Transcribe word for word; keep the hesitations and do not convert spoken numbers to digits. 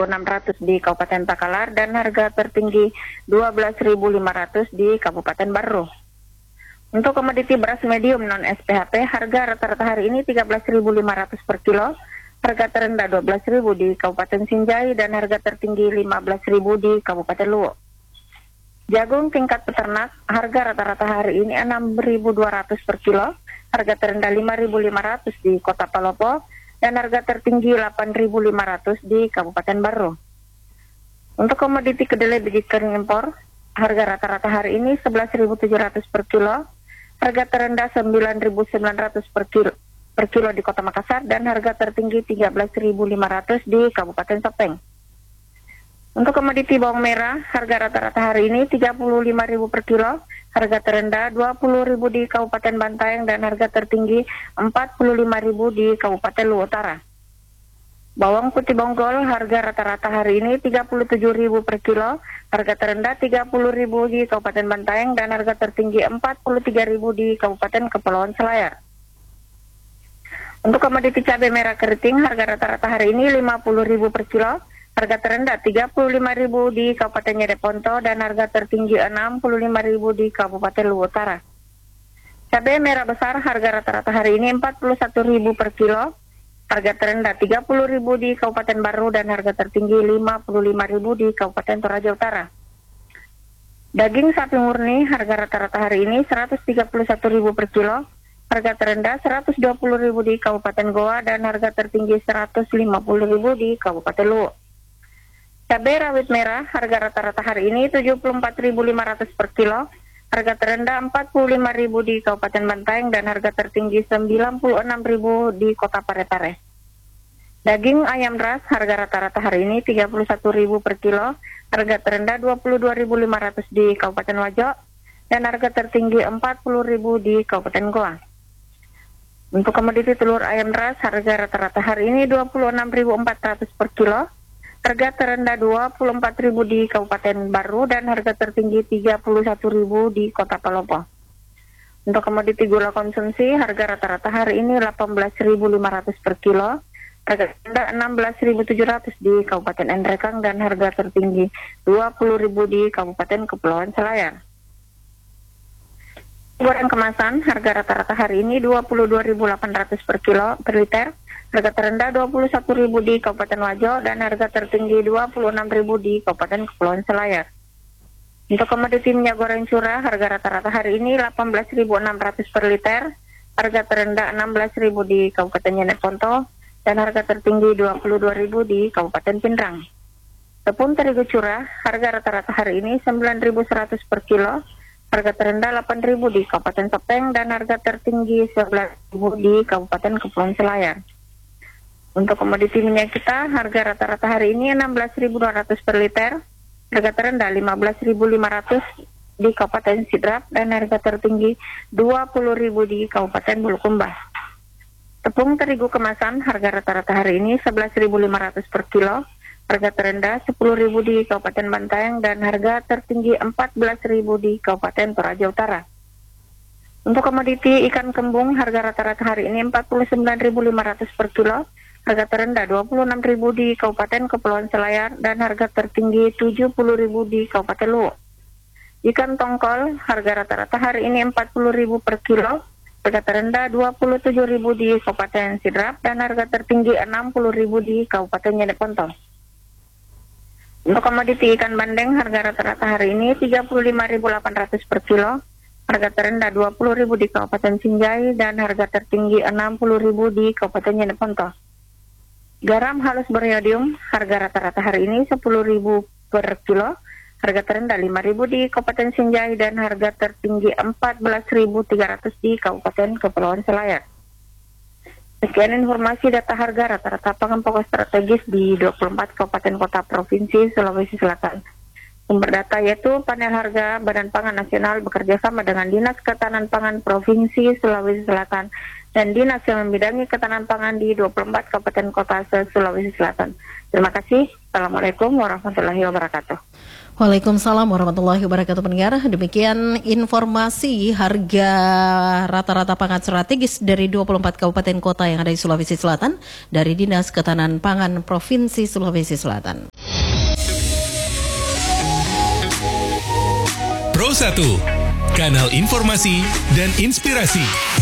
ribu enam ratus di Kabupaten Takalar dan harga tertinggi dua belas ribu lima ratus di Kabupaten Baru. Untuk komoditi beras medium non S P H P, harga rata-rata hari ini tiga belas ribu lima ratus per kilo, harga terendah dua belas ribu di Kabupaten Sinjai dan harga tertinggi lima belas ribu di Kabupaten Luwu. Jagung tingkat peternak, harga rata-rata hari ini enam ribu dua ratus per kilo, harga terendah lima ribu lima ratus di Kota Palopo, dan harga tertinggi delapan ribu lima ratus di Kabupaten Baru. Untuk komoditi kedelai biji kering impor, harga rata-rata hari ini sebelas ribu tujuh ratus per kilo, harga terendah sembilan ribu sembilan ratus per kilo, per kilo di Kota Makassar, dan harga tertinggi tiga belas ribu lima ratus di Kabupaten Sopeng. Untuk komoditi bawang merah, harga rata-rata hari ini tiga puluh lima ribu per kilo, harga terendah dua puluh ribu di Kabupaten Bantaeng, dan harga tertinggi empat puluh lima ribu di Kabupaten Luwu Utara. Bawang putih bonggol, harga rata-rata hari ini tiga puluh tujuh ribu per kilo, harga terendah tiga puluh ribu di Kabupaten Bantaeng, dan harga tertinggi empat puluh tiga ribu di Kabupaten Kepulauan Selayar. Untuk komoditi cabai merah keriting, harga rata-rata hari ini lima puluh ribu per kilo, harga terendah tiga puluh lima ribu di Kabupaten Nyereponto, dan harga tertinggi enam puluh lima ribu di Kabupaten Luwu Utara. Cabai merah besar, harga rata-rata hari ini empat puluh satu ribu per kilo, harga terendah tiga puluh ribu di Kabupaten Baru, dan harga tertinggi lima puluh lima ribu di Kabupaten Toraja Utara. Daging sapi murni, harga rata-rata hari ini seratus tiga puluh satu ribu per kilo, harga terendah seratus dua puluh ribu di Kabupaten Goa, dan harga tertinggi seratus lima puluh ribu di Kabupaten Luwu. Cabai rawit merah, harga rata-rata hari ini tujuh puluh empat ribu lima ratus per kilo, harga terendah empat puluh lima ribu di Kabupaten Bantaeng, dan harga tertinggi sembilan puluh enam ribu di Kota Parepare. Daging ayam ras, harga rata-rata hari ini tiga puluh satu ribu per kilo, harga terendah dua puluh dua ribu lima ratus di Kabupaten Wajo, dan harga tertinggi empat puluh ribu di Kabupaten Goa. Untuk komoditi telur ayam ras, harga rata-rata hari ini dua puluh enam ribu empat ratus per kilo, harga terendah dua puluh empat ribu di Kabupaten Baru, dan harga tertinggi tiga puluh satu ribu di Kota Palopo. Untuk komoditi gula konsumsi, harga rata-rata hari ini delapan belas ribu lima ratus per kilo, harga terendah enam belas ribu tujuh ratus di Kabupaten Endrekang, dan harga tertinggi dua puluh ribu di Kabupaten Kepulauan Selayar. Goreng kemasan, harga rata-rata hari ini dua puluh dua ribu delapan ratus per kilo per liter, harga terendah dua puluh satu ribu di Kabupaten Wajo, dan harga tertinggi dua puluh enam ribu di Kabupaten Kepulauan Selayar. Untuk komoditi minyak goreng curah, harga rata-rata hari ini delapan belas ribu enam ratus per liter, harga terendah enam belas ribu di Kabupaten Nyereponto, dan harga tertinggi dua puluh dua ribu di Kabupaten Pindrang. Tepung terigu curah, harga rata-rata hari ini sembilan ribu seratus per kilo, harga terendah delapan ribu di Kabupaten Sopeng, dan harga tertinggi sebelas ribu di Kabupaten Kepulauan Selayar. Untuk komoditi minyak kita, harga rata-rata hari ini enam belas ribu dua ratus per liter, harga terendah lima belas ribu lima ratus di Kabupaten Sidrap, dan harga tertinggi dua puluh ribu di Kabupaten Bulukumba. Tepung terigu kemasan, harga rata-rata hari ini sebelas ribu lima ratus per kilo, harga terendah sepuluh ribu di Kabupaten Bantaeng, dan harga tertinggi empat belas ribu di Kabupaten Toraja Utara. Untuk komoditi ikan kembung, harga rata-rata hari ini empat puluh sembilan ribu lima ratus per kilo, harga terendah dua puluh enam ribu di Kabupaten Kepulauan Selayar, dan harga tertinggi tujuh puluh ribu di Kabupaten Luwu. Ikan tongkol, harga rata-rata hari ini empat puluh ribu per kilo, harga terendah dua puluh tujuh ribu di Kabupaten Sidrap, dan harga tertinggi enam puluh ribu di Kabupaten Nyereponto. Untuk komoditi ikan bandeng, harga rata-rata hari ini tiga puluh lima ribu delapan ratus per kilo, harga terendah dua puluh ribu di Kabupaten Sinjai, dan harga tertinggi enam puluh ribu di Kabupaten Nyereponto. Garam halus beriodium, harga rata-rata hari ini sepuluh ribu per kilo, harga terendah lima ribu di Kabupaten Sinjai, dan harga tertinggi empat belas ribu tiga ratus di Kabupaten Kepulauan Selayar. Sekian informasi data harga rata-rata pangan pokok strategis di dua puluh empat kabupaten kota provinsi Sulawesi Selatan. Sumber data yaitu panel harga Badan Pangan Nasional bekerja sama dengan Dinas Ketahanan Pangan Provinsi Sulawesi Selatan dan Dinas yang membidangi ketahanan pangan di dua puluh empat kabupaten kota se-Sulawesi Selatan. Terima kasih. Assalamualaikum warahmatullahi wabarakatuh. Waalaikumsalam warahmatullahi wabarakatuh pendengar. Demikian informasi harga rata-rata pangan strategis dari dua puluh empat kabupaten kota yang ada di Sulawesi Selatan dari Dinas Ketahanan Pangan Provinsi Sulawesi Selatan. Pro satu, kanal informasi dan inspirasi.